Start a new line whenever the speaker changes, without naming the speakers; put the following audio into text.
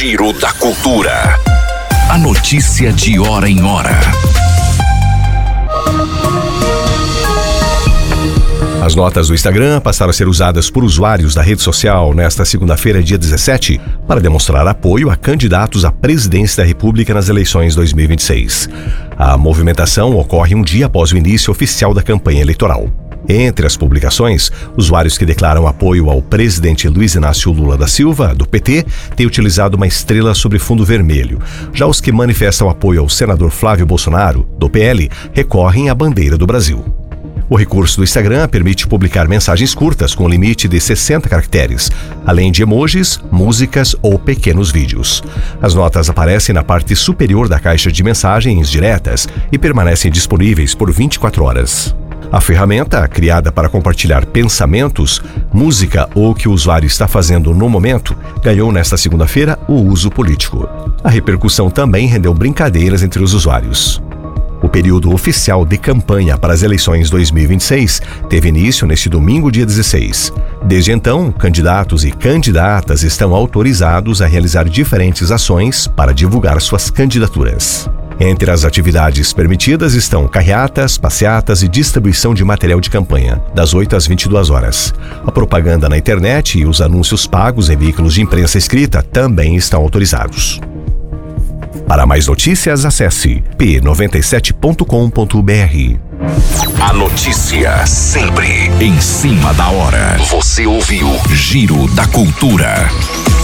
Giro da Cultura. A notícia de hora em hora.
As notas do Instagram passaram a ser usadas por usuários da rede social nesta segunda-feira, dia 17, para demonstrar apoio a candidatos à presidência da República nas eleições 2026. A movimentação ocorre um dia após o início oficial da campanha eleitoral. Entre as publicações, usuários que declaram apoio ao presidente Luiz Inácio Lula da Silva, do PT, têm utilizado uma estrela sobre fundo vermelho. Já os que manifestam apoio ao senador Flávio Bolsonaro, do PL, recorrem à bandeira do Brasil. O recurso do Instagram permite publicar mensagens curtas com limite de 60 caracteres, além de emojis, músicas ou pequenos vídeos. As notas aparecem na parte superior da caixa de mensagens diretas e permanecem disponíveis por 24 horas. A ferramenta, criada para compartilhar pensamentos, música ou o que o usuário está fazendo no momento, ganhou nesta segunda-feira o uso político. A repercussão também rendeu brincadeiras entre os usuários. O período oficial de campanha para as eleições 2026 teve início neste domingo, dia 16. Desde então, candidatos e candidatas estão autorizados a realizar diferentes ações para divulgar suas candidaturas. Entre as atividades permitidas estão carreatas, passeatas e distribuição de material de campanha, das 8 às 22 horas. A propaganda na internet e os anúncios pagos em veículos de imprensa escrita também estão autorizados. Para mais notícias, acesse p97.com.br.
A notícia sempre em cima da hora. Você ouviu Giro da Cultura.